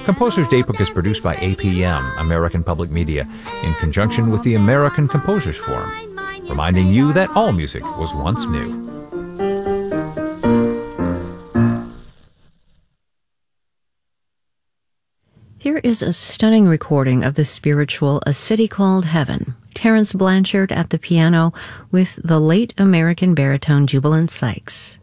Composer's Daybook is produced by APM, American Public Media, in conjunction with the American Composers Forum, reminding you that all music was once new. Here is a stunning recording of the spiritual A City Called Heaven. Terence Blanchard at the piano with the late American baritone Jubilant Sykes.